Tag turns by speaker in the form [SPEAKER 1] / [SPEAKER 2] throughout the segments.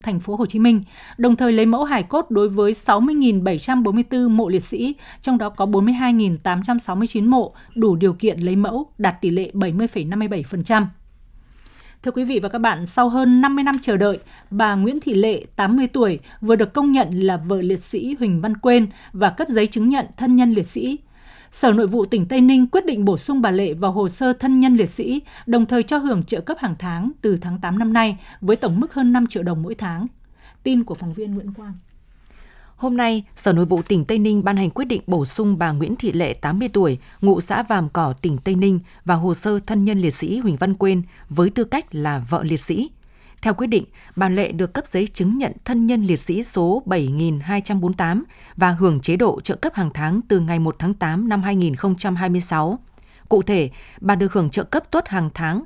[SPEAKER 1] thành phố Hồ Chí Minh, đồng thời lấy mẫu hài cốt đối với 60.744 mộ liệt sĩ, trong đó có 42.869 mộ đủ điều kiện lấy mẫu, đạt tỷ lệ 70,57%. Thưa quý vị và các bạn, sau hơn 50 năm chờ đợi, bà Nguyễn Thị Lệ, 80 tuổi, vừa được công nhận là vợ liệt sĩ Huỳnh Văn Quên và cấp giấy chứng nhận thân nhân liệt sĩ. Sở Nội vụ tỉnh Tây Ninh quyết định bổ sung bà Lệ vào hồ sơ thân nhân liệt sĩ, đồng thời cho hưởng trợ cấp hàng tháng từ tháng 8 năm nay với tổng mức hơn 5 triệu đồng mỗi tháng. Tin của phóng viên Nguyễn Quang.
[SPEAKER 2] Hôm nay, Sở Nội vụ tỉnh Tây Ninh ban hành quyết định bổ sung bà Nguyễn Thị Lệ, 80 tuổi, ngụ xã Vàm Cỏ, tỉnh Tây Ninh vào hồ sơ thân nhân liệt sĩ Huỳnh Văn Quên với tư cách là vợ liệt sĩ. Theo quyết định, bà Lệ được cấp giấy chứng nhận thân nhân liệt sĩ số 7248 và hưởng chế độ trợ cấp hàng tháng từ ngày 1 tháng 8 năm 2026. Cụ thể, bà được hưởng trợ cấp tuất hàng tháng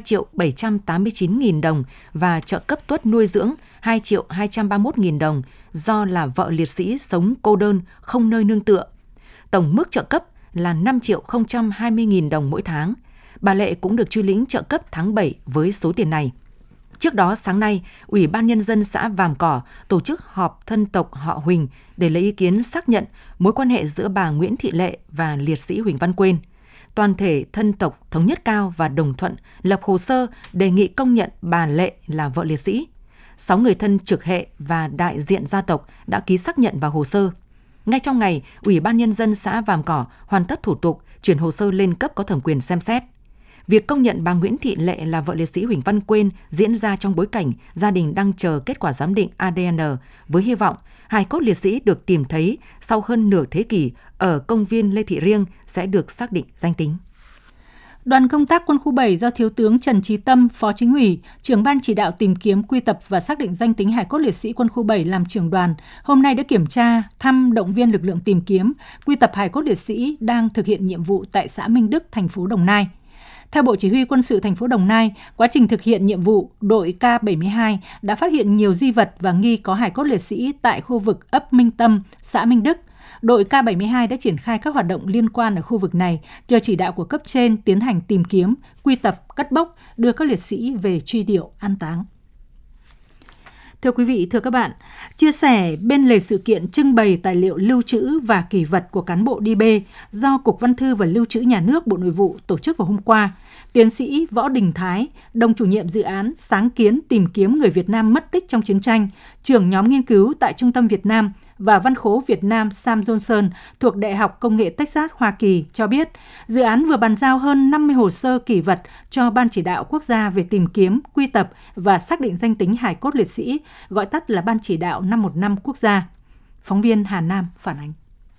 [SPEAKER 2] 2.789.000 đồng và trợ cấp tuất nuôi dưỡng 2.231.000 đồng do là vợ liệt sĩ sống cô đơn, không nơi nương tựa. Tổng mức trợ cấp là 5.020.000 đồng mỗi tháng. Bà Lệ cũng được truy lĩnh trợ cấp tháng 7 với số tiền này. Trước đó, sáng nay, Ủy ban Nhân dân xã Vàm Cỏ tổ chức họp thân tộc họ Huỳnh để lấy ý kiến xác nhận mối quan hệ giữa bà Nguyễn Thị Lệ và liệt sĩ Huỳnh Văn Quên. Toàn thể thân tộc thống nhất cao và đồng thuận lập hồ sơ đề nghị công nhận bà Lệ là vợ liệt sĩ. 6 người thân trực hệ và đại diện gia tộc đã ký xác nhận vào hồ sơ. Ngay trong ngày, Ủy ban Nhân dân xã Vàm Cỏ hoàn tất thủ tục chuyển hồ sơ lên cấp có thẩm quyền xem xét. Việc công nhận bà Nguyễn Thị Lệ là vợ liệt sĩ Huỳnh Văn Quên diễn ra trong bối cảnh gia đình đang chờ kết quả giám định ADN với hy vọng hài cốt liệt sĩ được tìm thấy sau hơn nửa thế kỷ ở công viên Lê Thị Riêng sẽ được xác định danh tính.
[SPEAKER 1] Đoàn công tác Quân khu 7 do Thiếu tướng Trần Chí Tâm, Phó Chính ủy, trưởng ban chỉ đạo tìm kiếm, quy tập và xác định danh tính hài cốt liệt sĩ Quân khu 7 làm trưởng đoàn, hôm nay đã kiểm tra, thăm, động viên lực lượng tìm kiếm, quy tập hài cốt liệt sĩ đang thực hiện nhiệm vụ tại xã Minh Đức, thành phố Đồng Nai. Theo Bộ Chỉ huy Quân sự thành phố Đồng Nai, quá trình thực hiện nhiệm vụ, đội K72 đã phát hiện nhiều di vật và nghi có hài cốt liệt sĩ tại khu vực ấp Minh Tâm, xã Minh Đức. Đội K72 đã triển khai các hoạt động liên quan ở khu vực này, chờ chỉ đạo của cấp trên tiến hành tìm kiếm, quy tập, cất bốc, đưa các liệt sĩ về truy điệu, an táng. Thưa quý vị, thưa các bạn, chia sẻ bên lề sự kiện trưng bày tài liệu lưu trữ và kỷ vật của cán bộ DB do Cục Văn thư và Lưu trữ Nhà nước Bộ Nội vụ tổ chức vào hôm qua, tiến sĩ Võ Đình Thái, đồng chủ nhiệm dự án sáng kiến tìm kiếm người Việt Nam mất tích trong chiến tranh, trưởng nhóm nghiên cứu tại Trung tâm Việt Nam và Văn khố Việt Nam Sam Johnson thuộc Đại học Công nghệ Texas, Hoa Kỳ cho biết, dự án vừa bàn giao hơn 50 hồ sơ kỷ vật cho Ban Chỉ đạo Quốc gia về tìm kiếm, quy tập và xác định danh tính hài cốt liệt sĩ, gọi tắt là Ban Chỉ đạo 515 quốc gia. Phóng viên Hà Nam phản ánh.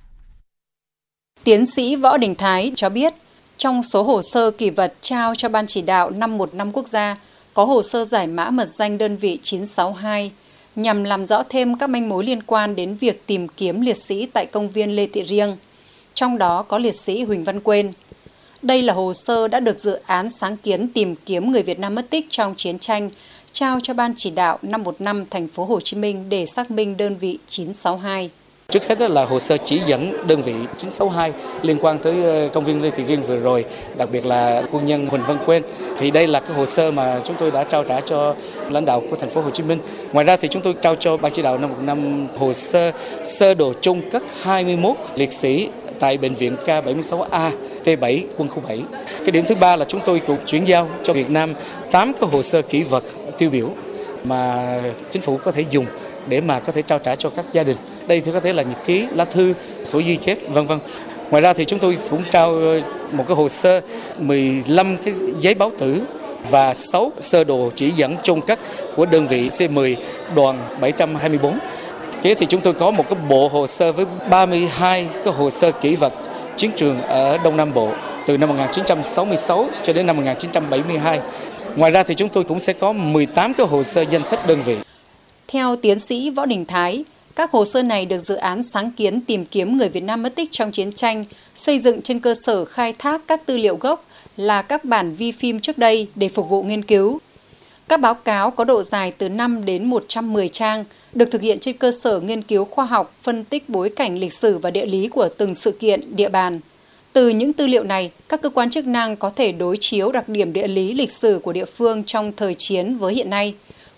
[SPEAKER 3] Tiến sĩ Võ Đình Thái cho biết, trong số hồ sơ kỷ vật trao cho Ban Chỉ đạo 515 quốc gia, có hồ sơ giải mã mật danh đơn vị 962, nhằm làm rõ thêm các manh mối liên quan đến việc tìm kiếm liệt sĩ tại công viên Lê Thị Riêng, trong đó có liệt sĩ Huỳnh Văn Quên. Đây là hồ sơ đã được dự án sáng kiến tìm kiếm người Việt Nam mất tích trong chiến tranh trao cho Ban Chỉ đạo 515 thành phố Hồ Chí Minh để xác minh đơn vị 962.
[SPEAKER 4] Trước hết là hồ sơ chỉ dẫn đơn vị 962 liên quan tới công viên Lê Thị Riêng vừa rồi, đặc biệt là quân nhân Huỳnh Văn Quên. Thì đây là cái hồ sơ mà chúng tôi đã trao trả cho lãnh đạo của thành phố Hồ Chí Minh. Ngoài ra thì chúng tôi trao cho Ban Chỉ đạo 515 hồ sơ sơ đồ chung cất 21 liệt sĩ tại bệnh viện K76A T7 quân khu 7. Cái điểm thứ ba là chúng tôi cũng chuyển giao cho Việt Nam 8 cái hồ sơ kỷ vật tiêu biểu mà chính phủ có thể dùng để mà có thể trao trả cho các gia đình. Đây thì có thể là nhật ký, lá thư, sổ ghi chép, vân vân. Ngoài ra thì chúng tôi cũng trao một cái hồ sơ 15 cái giấy báo tử và 6 sơ đồ chỉ dẫn chôn cất của đơn vị C10 đoàn 724. Thế thì chúng tôi có một cái bộ hồ sơ với 32 cái hồ sơ kỷ vật chiến trường ở Đông Nam Bộ từ năm 1966 cho đến năm 1972. Ngoài ra thì chúng tôi cũng sẽ có 18 cái hồ sơ danh sách đơn vị.
[SPEAKER 3] Theo tiến sĩ Võ Đình Thái, các hồ sơ này được dự án sáng kiến tìm kiếm người Việt Nam mất tích trong chiến tranh xây dựng trên cơ sở khai thác các tư liệu gốc là các bản vi phim trước đây để phục vụ nghiên cứu. Các báo cáo có độ dài từ 5 đến 110 trang, được thực hiện trên cơ sở nghiên cứu khoa học, phân tích bối cảnh lịch sử và địa lý của từng sự kiện, địa bàn. Từ những tư liệu này, các cơ quan chức năng có thể đối chiếu đặc điểm địa lý lịch sử của địa phương trong thời chiến với hiện nay,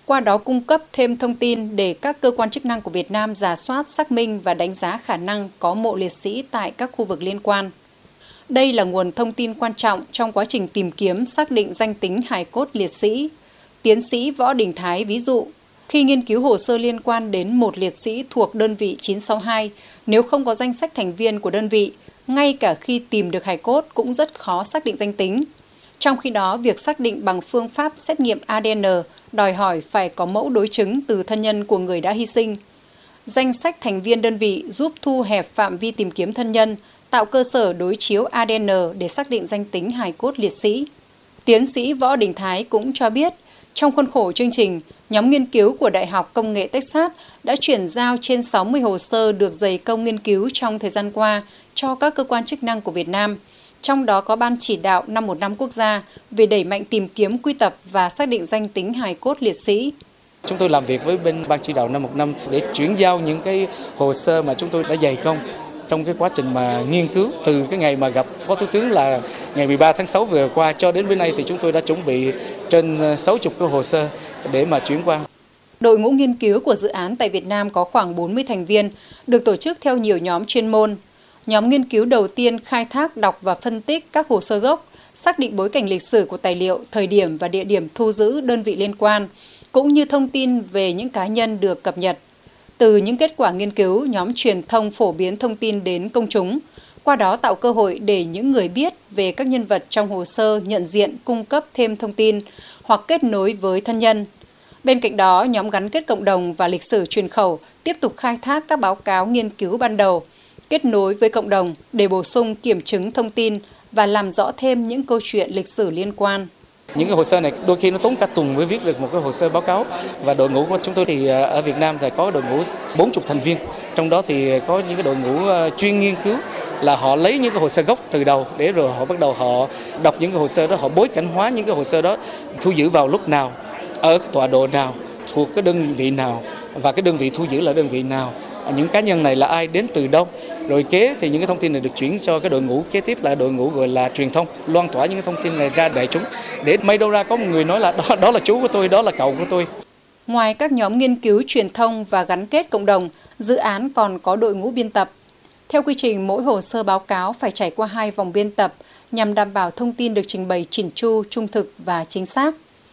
[SPEAKER 3] qua đó cung cấp thêm thông tin để các cơ quan chức năng của Việt Nam rà soát, xác minh và đánh giá khả năng có mộ liệt sĩ tại các khu vực liên quan. Đây là nguồn thông tin quan trọng trong quá trình tìm kiếm xác định danh tính hài cốt liệt sĩ. Tiến sĩ Võ Đình Thái ví dụ, khi nghiên cứu hồ sơ liên quan đến một liệt sĩ thuộc đơn vị 962, nếu không có danh sách thành viên của đơn vị, ngay cả khi tìm được hài cốt cũng rất khó xác định danh tính. Trong khi đó, việc xác định bằng phương pháp xét nghiệm ADN đòi hỏi phải có mẫu đối chứng từ thân nhân của người đã hy sinh. Danh sách thành viên đơn vị giúp thu hẹp phạm vi tìm kiếm thân nhân, tạo cơ sở đối chiếu ADN để xác định danh tính hài cốt liệt sĩ. Tiến sĩ Võ Đình Thái cũng cho biết, trong khuôn khổ chương trình, nhóm nghiên cứu của Đại học Công nghệ Texas đã chuyển giao trên 60 hồ sơ được dày công nghiên cứu trong thời gian qua cho các cơ quan chức năng của Việt Nam, trong đó có Ban Chỉ đạo 515 quốc gia về đẩy mạnh tìm kiếm, quy tập và xác định danh tính hài cốt liệt sĩ.
[SPEAKER 4] Chúng tôi làm việc với bên Ban Chỉ đạo 515 để chuyển giao những cái hồ sơ mà chúng tôi đã dày công trong cái quá trình mà nghiên cứu, từ cái ngày mà gặp Phó Thủ tướng là ngày 13 tháng 6 vừa qua cho đến bên nay thì chúng tôi đã chuẩn bị trên 60 cái hồ sơ để mà chuyển qua.
[SPEAKER 3] Đội ngũ nghiên cứu của dự án tại Việt Nam có khoảng 40 thành viên, được tổ chức theo nhiều nhóm chuyên môn. Nhóm nghiên cứu đầu tiên khai thác, đọc và phân tích các hồ sơ gốc, xác định bối cảnh lịch sử của tài liệu, thời điểm và địa điểm thu giữ đơn vị liên quan, cũng như thông tin về những cá nhân được cập nhật. Từ những kết quả nghiên cứu, nhóm truyền thông phổ biến thông tin đến công chúng, qua đó tạo cơ hội để những người biết về các nhân vật trong hồ sơ nhận diện, cung cấp thêm thông tin hoặc kết nối với thân nhân. Bên cạnh đó, nhóm gắn kết cộng đồng và lịch sử truyền khẩu tiếp tục khai thác các báo cáo nghiên cứu ban đầu, kết nối với cộng đồng để bổ sung kiểm chứng thông tin và làm rõ thêm những câu chuyện lịch sử liên quan.
[SPEAKER 4] Những cái hồ sơ này đôi khi nó tốn cả tuần mới viết được một cái hồ sơ báo cáo, và đội ngũ của chúng tôi thì ở Việt Nam thì có đội ngũ 40 thành viên, trong đó thì có những cái đội ngũ chuyên nghiên cứu là họ lấy những cái hồ sơ gốc từ đầu để rồi họ bắt đầu họ đọc những cái hồ sơ đó, họ bối cảnh hóa những cái hồ sơ đó, thu giữ vào lúc nào, ở tọa độ nào, thuộc cái đơn vị nào và cái đơn vị thu giữ là đơn vị nào, những cá nhân này là ai, đến từ đâu. Rồi kế thì những cái thông tin này được chuyển cho cái đội ngũ kế tiếp là đội ngũ gọi là truyền thông, loan tỏa những cái thông tin này ra đại chúng, để may đâu ra có một người nói là đó là chú của tôi, đó là cậu của tôi.
[SPEAKER 3] Ngoài các nhóm nghiên cứu truyền thông và gắn kết cộng đồng, dự án còn có đội ngũ biên tập. Theo quy trình, mỗi hồ sơ báo cáo phải trải qua 2 vòng biên tập nhằm đảm bảo thông tin được trình bày chỉn chu, trung thực và chính xác.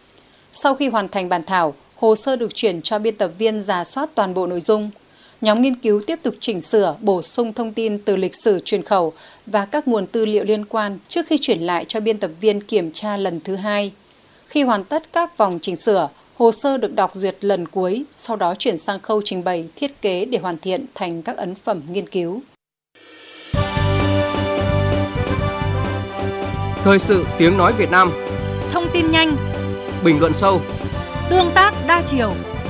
[SPEAKER 3] Sau khi hoàn thành bản thảo, hồ sơ được chuyển cho biên tập viên rà soát toàn bộ nội dung. Nhóm nghiên cứu tiếp tục chỉnh sửa, bổ sung thông tin từ lịch sử truyền khẩu và các nguồn tư liệu liên quan trước khi chuyển lại cho biên tập viên kiểm tra lần thứ 2. Khi hoàn tất các vòng chỉnh sửa, hồ sơ được đọc duyệt lần cuối, sau đó chuyển sang khâu trình bày, thiết kế để hoàn thiện thành các ấn phẩm nghiên cứu.
[SPEAKER 5] Thời sự tiếng nói Việt Nam.
[SPEAKER 1] Thông tin nhanh,
[SPEAKER 5] Bình luận sâu,
[SPEAKER 1] tương tác đa chiều.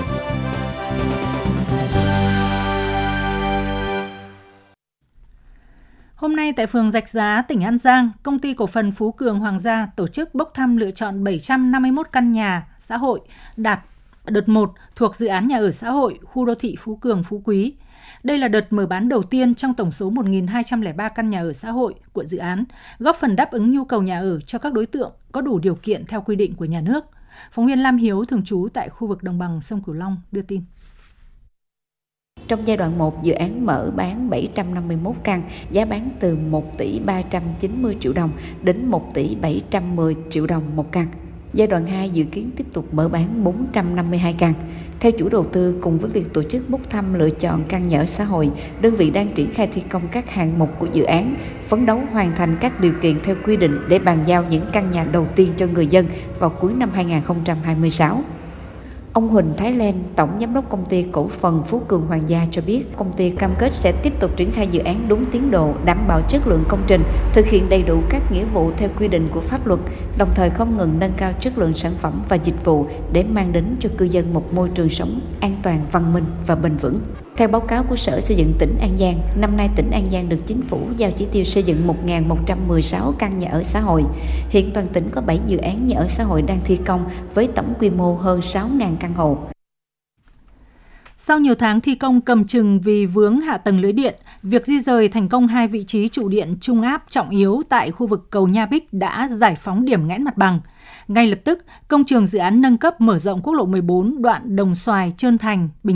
[SPEAKER 1] Hôm nay tại phường Rạch Giá, tỉnh An Giang, Công ty Cổ phần Phú Cường Hoàng gia tổ chức bốc thăm lựa chọn 751 căn nhà xã hội đạt đợt 1 thuộc dự án nhà ở xã hội khu đô thị Phú Cường Phú Quý. Đây là đợt mở bán đầu tiên trong tổng số 1.203 căn nhà ở xã hội của dự án, góp phần đáp ứng nhu cầu nhà ở cho các đối tượng có đủ điều kiện theo quy định của nhà nước. Phóng viên Lam Hiếu thường trú tại khu vực đồng bằng sông Cửu Long đưa tin.
[SPEAKER 6] Trong giai đoạn 1, dự án mở bán 751 căn, giá bán từ 1 tỷ 390 triệu đồng đến 1 tỷ 710 triệu đồng một căn. Giai đoạn 2 dự kiến tiếp tục mở bán 452 căn. Theo chủ đầu tư, cùng với việc tổ chức bốc thăm lựa chọn căn nhà ở xã hội, đơn vị đang triển khai thi công các hạng mục của dự án, phấn đấu hoàn thành các điều kiện theo quy định để bàn giao những căn nhà đầu tiên cho người dân vào cuối năm 2026. Ông Huỳnh Thái Lên, Tổng Giám đốc Công ty Cổ phần Phú Cường Hoàng gia cho biết, công ty cam kết sẽ tiếp tục triển khai dự án đúng tiến độ, đảm bảo chất lượng công trình, thực hiện đầy đủ các nghĩa vụ theo quy định của pháp luật, đồng thời không ngừng nâng cao chất lượng sản phẩm và dịch vụ để mang đến cho cư dân một môi trường sống an toàn, văn minh và bền vững. Theo báo cáo của Sở Xây dựng tỉnh An Giang, năm nay tỉnh An Giang được Chính phủ giao chỉ tiêu xây dựng 1.116 căn nhà ở xã hội. Hiện toàn tỉnh có 7 dự án nhà ở xã hội đang thi công với tổng quy mô hơn 6.000 căn hộ.
[SPEAKER 1] Sau nhiều tháng thi công cầm chừng vì vướng hạ tầng lưới điện, việc di rời thành công 2 vị trí trụ điện trung áp trọng yếu tại khu vực cầu Nha Bích đã giải phóng điểm nghẽn mặt bằng. Ngay lập tức, công trường dự án nâng cấp mở rộng quốc lộ 14 đoạn Đồng Xoài - Trơn Thành - Bình